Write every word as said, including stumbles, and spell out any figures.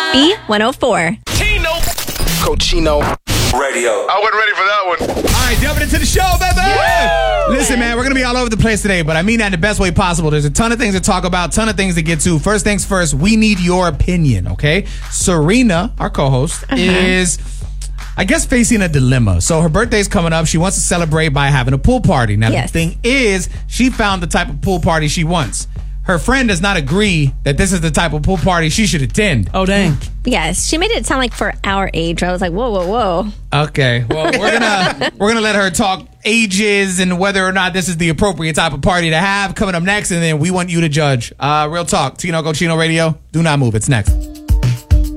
B one oh four. Tino. Cochino Radio. I wasn't ready for that one. All right, jumping into the show, baby. Yeah. Listen, man, we're going to be all over the place today, but I mean that in the best way possible. There's a ton of things to talk about, ton of things to get to. First things first, we need your opinion, okay? Serena, our co-host, uh-huh. is, I guess, facing a dilemma. So her birthday's coming up. She wants to celebrate by having a pool party. Now, yes. the thing is, she found the type of pool party she wants. Her friend does not agree that this is the type of pool party she should attend. Oh, dang. Yes, she made it sound like for our age. I was like, whoa, whoa, whoa. Okay, well, we're gonna we're gonna let her talk ages and whether or not this is the appropriate type of party to have coming up next, and then we want you to judge. Uh, real talk, Tino Cochino Radio. Do not move. It's next.